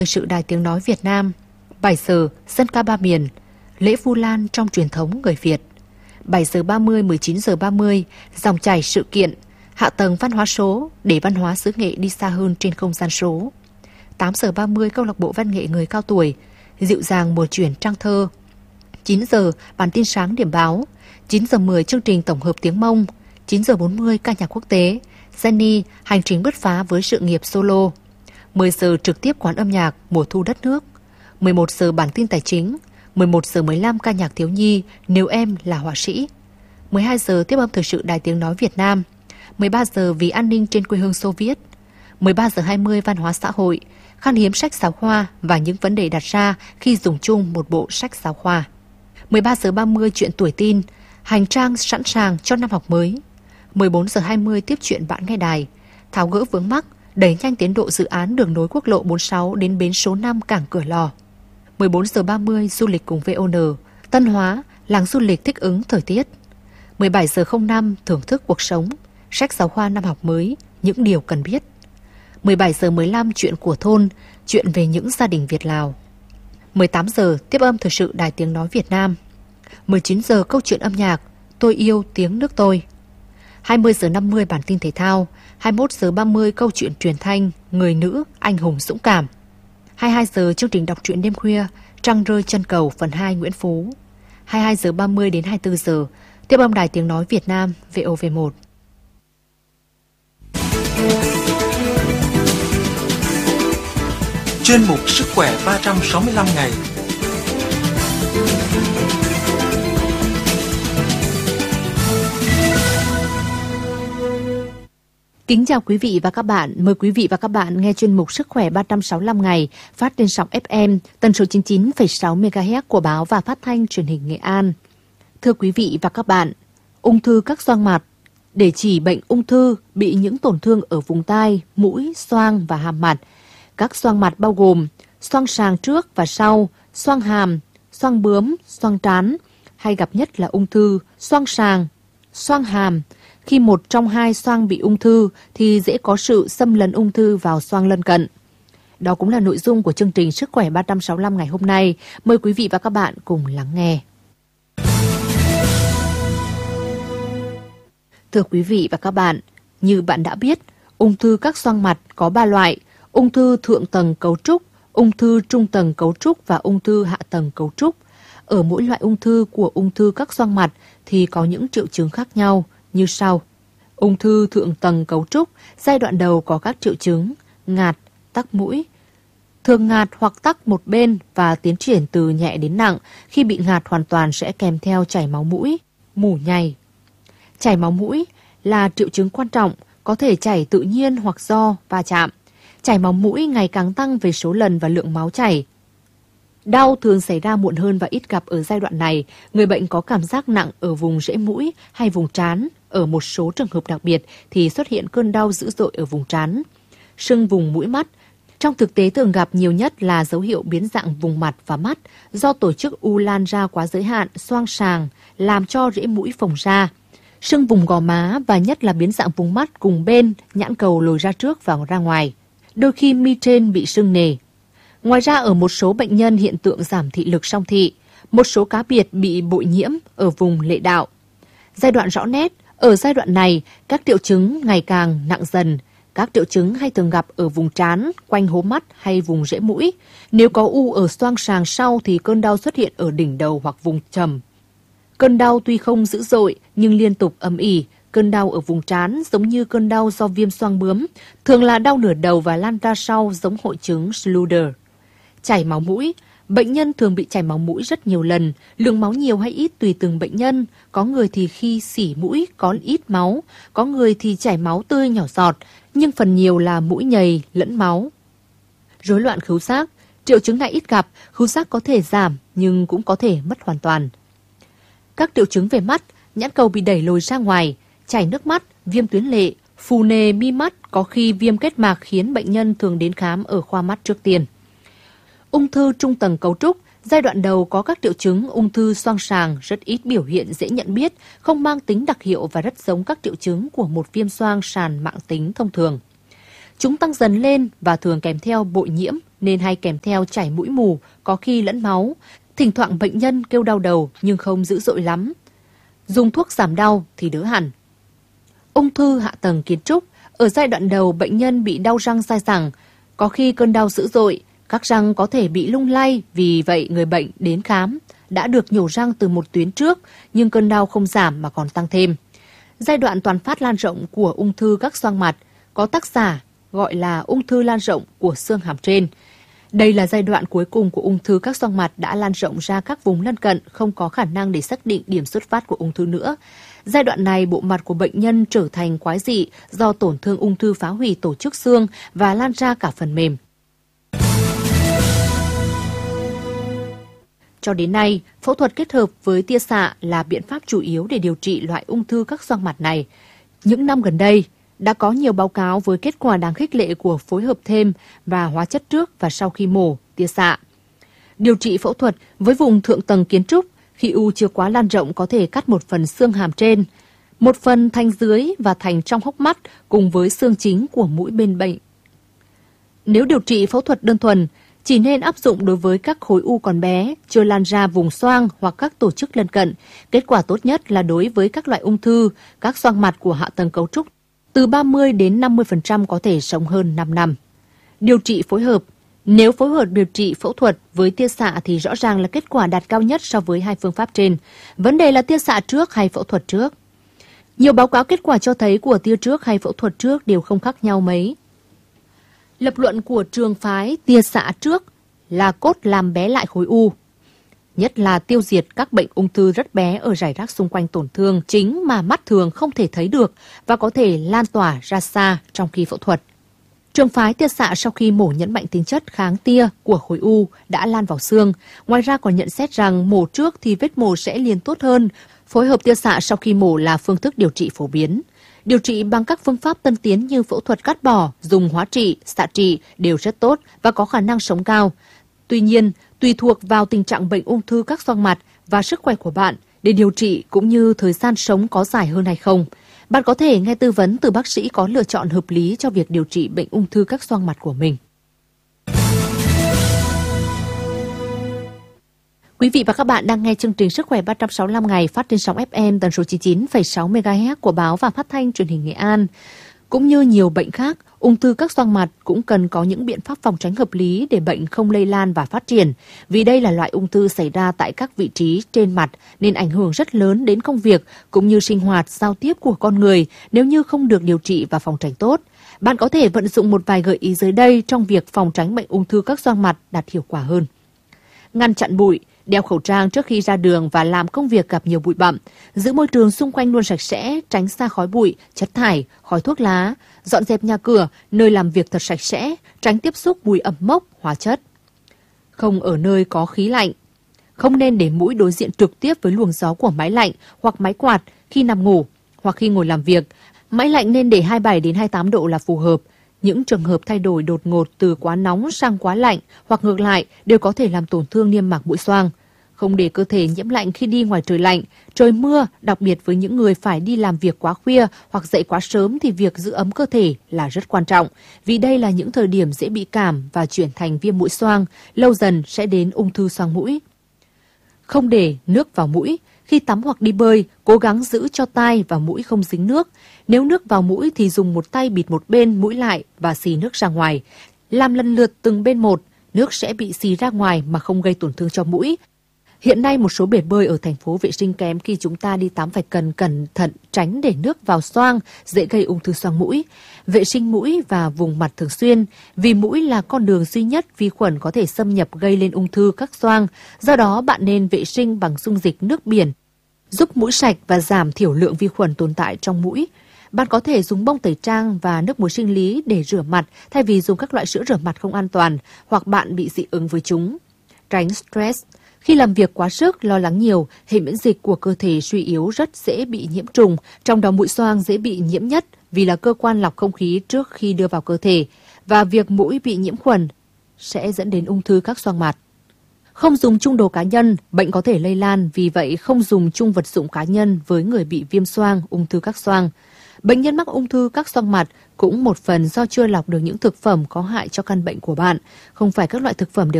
Sự Đài Tiếng Nói Việt Nam, bài giờ dân ca ba miền, lễ Vu Lan trong truyền thống người Việt. 7 giờ 30, 19 giờ 30, dòng chảy sự kiện, hạ tầng văn hóa số để văn hóa xứ Nghệ đi xa hơn trên không gian số. 8 giờ 30, câu lạc bộ văn nghệ người cao tuổi, dịu dàng mùa chuyển trang thơ. 9 giờ, bản tin sáng điểm báo. 9 giờ 10, chương trình tổng hợp tiếng Mông. 9 giờ 40, ca nhạc quốc tế. Jenny, hành trình bứt phá với sự nghiệp solo. 10 giờ trực tiếp quán âm nhạc mùa thu đất nước. 11 giờ bản tin tài chính. 11 giờ 15 ca nhạc thiếu nhi Nếu em là họa sĩ. 12 giờ tiếp âm thời sự Đài Tiếng Nói Việt Nam. 13 giờ vì an ninh trên quê hương Xô Viết. 13 giờ 20 văn hóa xã hội, khan hiếm sách giáo khoa và những vấn đề đặt ra khi dùng chung một bộ sách giáo khoa. 13 giờ 30 chuyện tuổi tin, hành trang sẵn sàng cho năm học mới. 14 giờ 20 tiếp chuyện bạn nghe đài, tháo gỡ vướng mắc, đẩy nhanh tiến độ dự án đường nối quốc lộ 46 đến bến số 5 cảng Cửa Lò. 14 giờ 30 du lịch cùng VON, Tân Hóa, làng du lịch thích ứng thời tiết. 17 giờ 05 thưởng thức cuộc sống, sách giáo khoa năm học mới, những điều cần biết. 17 giờ 15 chuyện của thôn, chuyện về những gia đình Việt Lào. 18 giờ tiếp âm thời sự Đài Tiếng Nói Việt Nam. 19 giờ câu chuyện âm nhạc, tôi yêu tiếng nước tôi. 20 giờ 50 bản tin thể thao. 21 giờ 30 câu chuyện truyền thanh, người nữ anh hùng dũng cảm. 22 giờ chương trình đọc truyện đêm khuya, Trăng rơi chân cầu phần 2 Nguyễn Phú. 22 giờ 30 đến 24 giờ tiếp âm Đài Tiếng Nói Việt Nam VOV1. Chuyên mục Sức khỏe 365 ngày. Kính chào quý vị và các bạn. Mời quý vị và các bạn nghe chuyên mục Sức khỏe 365 ngày phát trên sóng FM tần số 99,6 MHz của báo và phát thanh truyền hình Nghệ An. Thưa quý vị và các bạn, ung thư các xoang mặt. Để chỉ bệnh ung thư bị những tổn thương ở vùng tai, mũi, xoang và hàm mặt. Các xoang mặt bao gồm xoang sàng trước và sau, xoang hàm, xoang bướm, xoang trán. Hay gặp nhất là ung thư xoang sàng, xoang hàm. Khi một trong hai xoang bị ung thư thì dễ có sự xâm lấn ung thư vào xoang lân cận. Đó cũng là nội dung của chương trình Sức khỏe 365 ngày hôm nay. Mời quý vị và các bạn cùng lắng nghe. Thưa quý vị và các bạn, như bạn đã biết, ung thư các xoang mặt có 3 loại: ung thư thượng tầng cấu trúc, ung thư trung tầng cấu trúc và ung thư hạ tầng cấu trúc. Ở mỗi loại ung thư của ung thư các xoang mặt thì có những triệu chứng khác nhau như sau. Ung thư thượng tầng cấu trúc, giai đoạn đầu có các triệu chứng ngạt, tắc mũi. Thường ngạt hoặc tắc một bên và tiến triển từ nhẹ đến nặng. Khi bị ngạt hoàn toàn sẽ kèm theo chảy máu mũi, mủ nhầy. Chảy máu mũi là triệu chứng quan trọng, có thể chảy tự nhiên hoặc do va chạm. Chảy máu mũi ngày càng tăng về số lần và lượng máu chảy. Đau thường xảy ra muộn hơn và ít gặp ở giai đoạn này. Người bệnh có cảm giác nặng ở vùng rễ mũi hay vùng trán. Ở một số trường hợp đặc biệt thì xuất hiện cơn đau dữ dội ở vùng trán. Sưng vùng mũi mắt. Trong thực tế thường gặp nhiều nhất là dấu hiệu biến dạng vùng mặt và mắt do tổ chức u lan ra quá giới hạn, xoang sàng, làm cho rễ mũi phồng ra. Sưng vùng gò má và nhất là biến dạng vùng mắt cùng bên, nhãn cầu lồi ra trước và ra ngoài. Đôi khi mi trên bị sưng nề. Ngoài ra ở một số bệnh nhân hiện tượng giảm thị lực song thị, một số cá biệt bị bội nhiễm ở vùng lệ đạo. Giai đoạn rõ nét, ở giai đoạn này các triệu chứng ngày càng nặng dần. Các triệu chứng hay thường gặp ở vùng trán, quanh hố mắt hay vùng rễ mũi. Nếu có u ở xoang sàng sau thì cơn đau xuất hiện ở đỉnh đầu hoặc vùng trầm. Cơn đau tuy không dữ dội nhưng liên tục âm ỉ. Cơn đau ở vùng trán giống như cơn đau do viêm xoang bướm, thường là đau nửa đầu và lan ra sau giống hội chứng Schluder. Chảy máu mũi. Bệnh nhân thường bị chảy máu mũi rất nhiều lần, lượng máu nhiều hay ít tùy từng bệnh nhân. Có người thì khi xỉ mũi có ít máu, có người thì chảy máu tươi nhỏ giọt, nhưng phần nhiều là mũi nhầy lẫn máu. Rối loạn khứu giác. Triệu chứng này ít gặp, khứu giác có thể giảm nhưng cũng có thể mất hoàn toàn. Các triệu chứng về mắt, nhãn cầu bị đẩy lồi ra ngoài, chảy nước mắt, viêm tuyến lệ, phù nề mi mắt, có khi viêm kết mạc khiến bệnh nhân thường đến khám ở khoa mắt trước tiên. Ung thư trung tầng cấu trúc, giai đoạn đầu có các triệu chứng ung thư xoang sàng, rất ít biểu hiện dễ nhận biết, không mang tính đặc hiệu và rất giống các triệu chứng của một viêm xoang sàn mãn tính thông thường. Chúng tăng dần lên và thường kèm theo bội nhiễm, nên hay kèm theo chảy mũi mù, có khi lẫn máu. Thỉnh thoảng bệnh nhân kêu đau đầu nhưng không dữ dội lắm. Dùng thuốc giảm đau thì đỡ hẳn. Ung thư hạ tầng kiến trúc. Ở giai đoạn đầu bệnh nhân bị đau răng dai dẳng, có khi cơn đau dữ dội, các răng có thể bị lung lay, vì vậy người bệnh đến khám đã được nhổ răng từ một tuyến trước nhưng cơn đau không giảm mà còn tăng thêm. Giai đoạn toàn phát lan rộng của ung thư các xoang mặt có tác giả gọi là ung thư lan rộng của xương hàm trên. Đây là giai đoạn cuối cùng của ung thư các xoang mặt đã lan rộng ra các vùng lân cận, không có khả năng để xác định điểm xuất phát của ung thư nữa. Giai đoạn này, bộ mặt của bệnh nhân trở thành quái dị do tổn thương ung thư phá hủy tổ chức xương và lan ra cả phần mềm. Cho đến nay, phẫu thuật kết hợp với tia xạ là biện pháp chủ yếu để điều trị loại ung thư các xoang mặt này. Những năm gần đây, đã có nhiều báo cáo với kết quả đáng khích lệ của phối hợp thêm và hóa chất trước và sau khi mổ tia xạ. Điều trị phẫu thuật với vùng thượng tầng kiến trúc, khi u chưa quá lan rộng có thể cắt một phần xương hàm trên, một phần thành dưới và thành trong hốc mắt cùng với xương chính của mũi bên bệnh. Nếu điều trị phẫu thuật đơn thuần, chỉ nên áp dụng đối với các khối u còn bé, chưa lan ra vùng xoang hoặc các tổ chức lân cận. Kết quả tốt nhất là đối với các loại ung thư, các xoang mặt của hạ tầng cấu trúc, từ 30 đến 50% có thể sống hơn 5 năm. Điều trị phối hợp. Nếu phối hợp điều trị phẫu thuật với tia xạ thì rõ ràng là kết quả đạt cao nhất so với hai phương pháp trên. Vấn đề là tia xạ trước hay phẫu thuật trước. Nhiều báo cáo kết quả cho thấy của tia trước hay phẫu thuật trước đều không khác nhau mấy. Lập luận của trường phái tia xạ trước là cốt làm bé lại khối u, nhất là tiêu diệt các bệnh ung thư rất bé ở rải rác xung quanh tổn thương chính mà mắt thường không thể thấy được và có thể lan tỏa ra xa trong khi phẫu thuật. Trường phái tia xạ sau khi mổ nhấn mạnh tính chất kháng tia của khối u đã lan vào xương. Ngoài ra còn nhận xét rằng mổ trước thì vết mổ sẽ liền tốt hơn. Phối hợp tia xạ sau khi mổ là phương thức điều trị phổ biến. Điều trị bằng các phương pháp tân tiến như phẫu thuật cắt bỏ, dùng hóa trị, xạ trị đều rất tốt và có khả năng sống cao. Tuy nhiên, tùy thuộc vào tình trạng bệnh ung thư các xoang mặt và sức khỏe của bạn để điều trị cũng như thời gian sống có dài hơn hay không. Bạn có thể nghe tư vấn từ bác sĩ có lựa chọn hợp lý cho việc điều trị bệnh ung thư các xoang mặt của mình. Quý vị và các bạn đang nghe chương trình Sức khỏe 365 ngày phát trên sóng FM tần số 99,6 MHz của Báo và Phát thanh Truyền hình Nghệ An. Cũng như nhiều bệnh khác, ung thư các xoang mặt cũng cần có những biện pháp phòng tránh hợp lý để bệnh không lây lan và phát triển. Vì đây là loại ung thư xảy ra tại các vị trí trên mặt nên ảnh hưởng rất lớn đến công việc cũng như sinh hoạt, giao tiếp của con người nếu như không được điều trị và phòng tránh tốt. Bạn có thể vận dụng một vài gợi ý dưới đây trong việc phòng tránh bệnh ung thư các xoang mặt đạt hiệu quả hơn. Ngăn chặn bụi. Đeo khẩu trang trước khi ra đường và làm công việc gặp nhiều bụi bặm. Giữ môi trường xung quanh luôn sạch sẽ, tránh xa khói bụi, chất thải, khói thuốc lá. Dọn dẹp nhà cửa, nơi làm việc thật sạch sẽ, tránh tiếp xúc mùi ẩm mốc, hóa chất. Không ở nơi có khí lạnh. Không nên để mũi đối diện trực tiếp với luồng gió của máy lạnh hoặc máy quạt khi nằm ngủ hoặc khi ngồi làm việc. Máy lạnh nên để 27 đến 28 độ là phù hợp. Những trường hợp thay đổi đột ngột từ quá nóng sang quá lạnh hoặc ngược lại đều có thể làm tổn thương niêm mạc mũi xoang. Không để cơ thể nhiễm lạnh khi đi ngoài trời lạnh, trời mưa, đặc biệt với những người phải đi làm việc quá khuya hoặc dậy quá sớm thì việc giữ ấm cơ thể là rất quan trọng. Vì đây là những thời điểm dễ bị cảm và chuyển thành viêm mũi xoang, lâu dần sẽ đến ung thư xoang mũi. Không để nước vào mũi. Khi tắm hoặc đi bơi, cố gắng giữ cho tai và mũi không dính nước. Nếu nước vào mũi thì dùng một tay bịt một bên mũi lại và xì nước ra ngoài. Làm lần lượt từng bên một, nước sẽ bị xì ra ngoài mà không gây tổn thương cho mũi. Hiện nay một số bể bơi ở thành phố vệ sinh kém, khi chúng ta đi tắm phải cẩn thận tránh để nước vào xoang, dễ gây ung thư xoang mũi. Vệ sinh mũi và vùng mặt thường xuyên, vì mũi là con đường duy nhất vi khuẩn có thể xâm nhập gây lên ung thư các xoang. Do đó bạn nên vệ sinh bằng dung dịch nước biển, giúp mũi sạch và giảm thiểu lượng vi khuẩn tồn tại trong mũi. Bạn có thể dùng bông tẩy trang và nước muối sinh lý để rửa mặt thay vì dùng các loại sữa rửa mặt không an toàn hoặc bạn bị dị ứng với chúng. Tránh stress. Khi làm việc quá sức, lo lắng nhiều, hệ miễn dịch của cơ thể suy yếu rất dễ bị nhiễm trùng, trong đó mũi xoang dễ bị nhiễm nhất vì là cơ quan lọc không khí trước khi đưa vào cơ thể, và việc mũi bị nhiễm khuẩn sẽ dẫn đến ung thư các xoang mặt. Không dùng chung đồ cá nhân, bệnh có thể lây lan, vì vậy không dùng chung vật dụng cá nhân với người bị viêm xoang, ung thư các xoang. Bệnh nhân mắc ung thư các xoang mặt cũng một phần do chưa lọc được những thực phẩm có hại cho căn bệnh của bạn. Không phải các loại thực phẩm đều